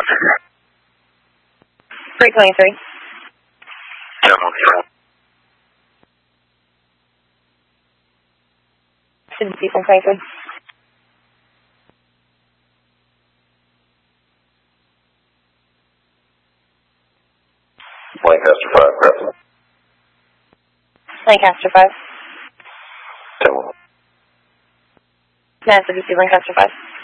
323. Shouldn't be 323. Lancaster 5, present. Lancaster 5. Tell Nancy, Lancaster 5.